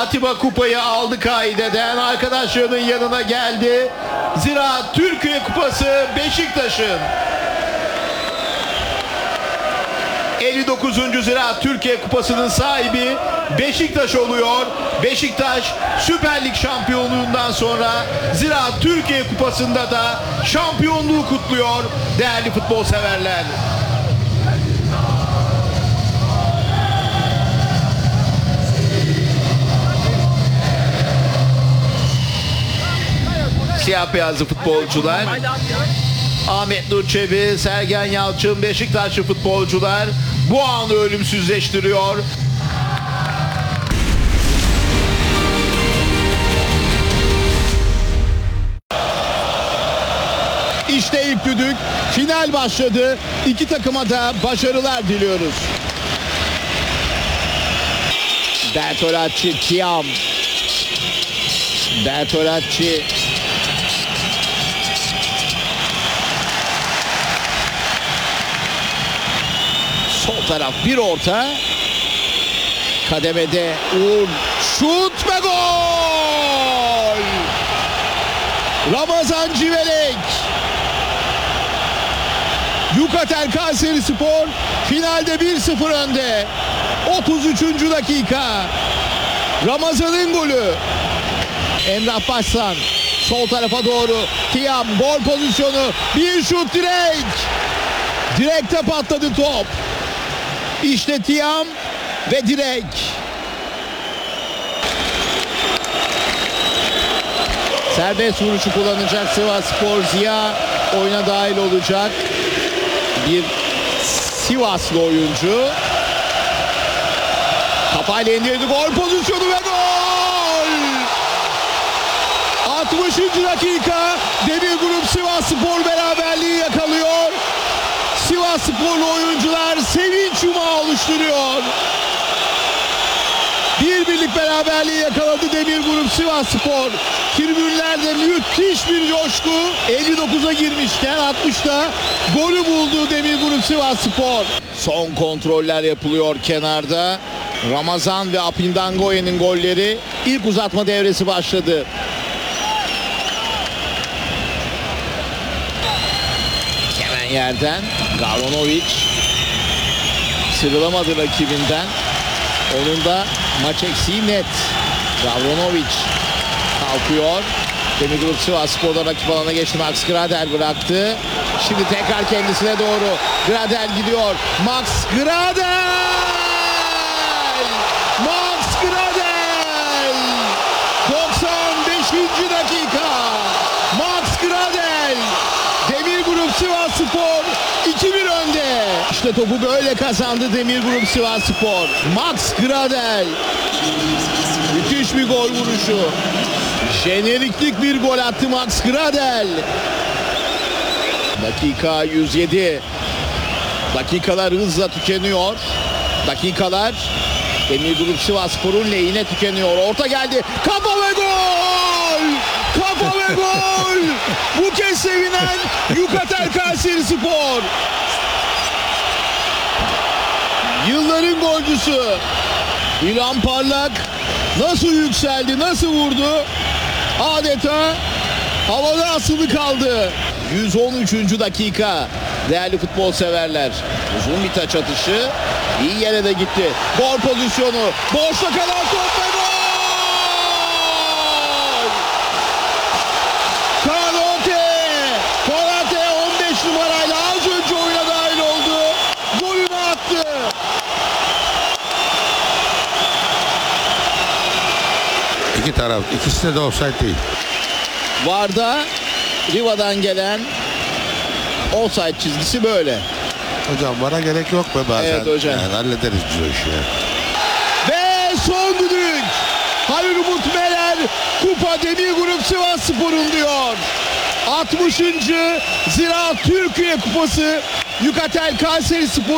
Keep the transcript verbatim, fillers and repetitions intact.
Atiba kupayı aldı kaideden, arkadaşlarının yanına geldi. Ziraat Türkiye Kupası Beşiktaş'ın. elli dokuzuncu Ziraat Türkiye Kupası'nın sahibi Beşiktaş oluyor. Beşiktaş Süper Lig şampiyonluğundan sonra Ziraat Türkiye Kupası'nda da şampiyonluğu kutluyor değerli futbol severler. Siyah beyazlı futbolcular. Ahmet Nur Çebi, Sergen Yalçın, Beşiktaşlı futbolcular bu anı ölümsüzleştiriyor. İşte ilk düdük, final başladı. İki takıma da başarılar diliyoruz. Bertolacci, Tiam. Bertolacci. Sol taraf bir orta. Kademede Uğur. Şut ve gol! Ramazan Civelek. Yukatel Kayserispor finalde bir sıfır önde. otuz üçüncü dakika. Ramazan'ın golü. Emrah Başsan sol tarafa doğru. Tiam gol pozisyonu. Bir şut, direk. Direkte patladı top. İşte Tiam ve direk. Serbest vuruşu kullanacak Sivasspor. Ziya oyuna dahil olacak. Bir Sivaslı oyuncu. Kafayla indirdi, gol pozisyonu ve gol! altmışıncı dakika. Demir Grup Sivasspor beraberliği yakalıyor. Sivassporlu oyuncular sevinç yumağı oluşturuyor. Bir birlik beraberliği yakaladı Demir Grup Sivasspor. Tribünlerde müthiş bir coşku. elli dokuza girmişken altmışta golü buldu Demir Grup Sivasspor. Son kontroller yapılıyor kenarda. Ramazan ve Apindangoye'nin golleri. İlk uzatma devresi başladı. Hemen yerden Gavronovic sıyrılamadı rakibinden. Onun da maç eksiği net. Gavronovic kalkıyor. Demir Grup Sivasspor'da rakip alana geçti. Max Gradel bıraktı. Şimdi tekrar kendisine doğru. Gradel gidiyor. Max Gradel! Max Gradel! doksan beşinci dakika. Max Gradel! Demir Grup Sivasspor iki bir önde. İşte topu böyle kazandı Demir Grup Sivasspor. Max Gradel. Müthiş bir gol vuruşu. Jeneriklik bir gol attı Max Gradel. Dakika yüz yedi. Dakikalar hızla tükeniyor. Dakikalar Demir Grup Sivasspor'un lehine tükeniyor. Orta geldi. Kafa ve gol! Kafa ve gol! Bu kez sevinen Yukatel Kayserispor. Yılların golcüsü İlhan Parlak nasıl yükseldi, nasıl vurdu? Adeta havada asılı kaldı. yüz on üçüncü dakika. Değerli futbol severler. Uzun bir taç atışı. İyi yere de gitti. Gol pozisyonu. Boşta kalan top ve gol! Karate! Karate on beş numarayla az önce oyuna dahil oldu. Golünü attı. İki taraf, ikisi de offside değil. Varda Riva'dan gelen offside çizgisi böyle. Hocam bana gerek yok be bazen. Evet hocam. Yani hallederiz biz o işi ya. Ve son düdük. Halil Umut Meler kupa Demir Grup Sivasspor'un diyor. altmışıncı Ziraat Türkiye Kupası Yukatel Kayserispor